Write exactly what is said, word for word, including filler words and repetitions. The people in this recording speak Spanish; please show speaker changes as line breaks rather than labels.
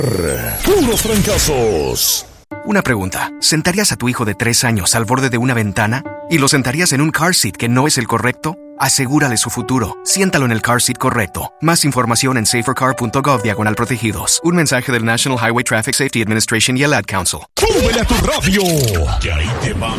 Puros fracasos.
Una pregunta. ¿Sentarías a tu hijo de tres años al borde de una ventana? ¿Y lo sentarías en un car seat que no es el correcto? Asegúrale su futuro. Siéntalo en el car seat correcto. Más información en safercar punto gov diagonal protegidos. Un mensaje del National Highway Traffic Safety Administration y el Ad Council.
¡Súbele a tu radio! Que ahí te va